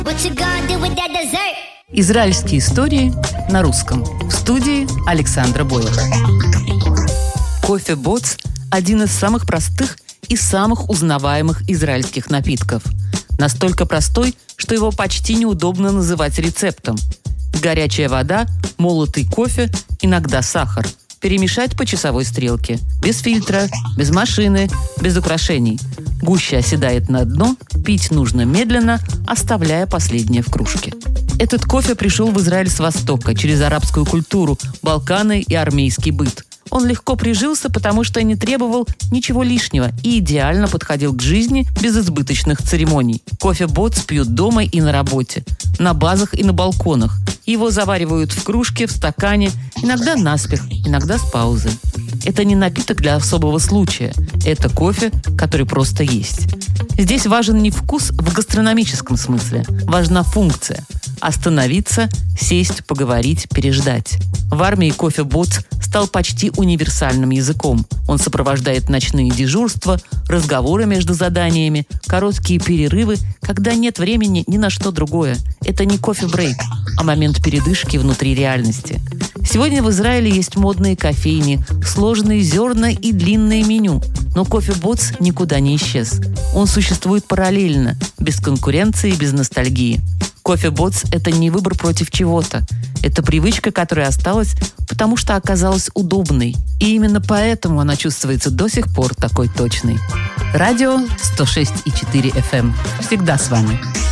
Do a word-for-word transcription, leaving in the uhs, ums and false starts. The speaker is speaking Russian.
Израильские истории на русском. В студии Александра Бойлер. Кофе Ботс – один из самых простых и самых узнаваемых израильских напитков. Настолько простой, что его почти неудобно называть рецептом. Горячая вода, молотый кофе, иногда сахар. Перемешать по часовой стрелке. Без фильтра, без машины, без украшений. Гуща оседает на дно, пить нужно медленно, оставляя последнее в кружке. Этот кофе пришел в Израиль с Востока, через арабскую культуру, Балканы и армейский быт. Он легко прижился, потому что не требовал ничего лишнего и идеально подходил к жизни без избыточных церемоний. Кофе Ботс пьют дома и на работе, на базах и на балконах. Его заваривают в кружке, в стакане, иногда наспех, иногда с паузой. Это не напиток для особого случая. Это кофе, который просто есть. Здесь важен не вкус в гастрономическом смысле. Важна функция. Остановиться, сесть, поговорить, переждать. В армии кофе Ботс стал почти универсальным языком. Он сопровождает ночные дежурства, разговоры между заданиями, короткие перерывы, когда нет времени ни на что другое. Это не кофе-брейк, а момент передышки внутри реальности. Сегодня в Израиле есть модные кофейни, сложные зерна и длинное меню. Но кофе Ботс никуда не исчез. Он существует параллельно, без конкуренции и без ностальгии. Кофе Ботс – это не выбор против чего-то. Это привычка, которая осталась, потому что оказалась удобной. И именно поэтому она чувствуется до сих пор такой точной. Радио сто шесть и четыре эф эм. Всегда с вами.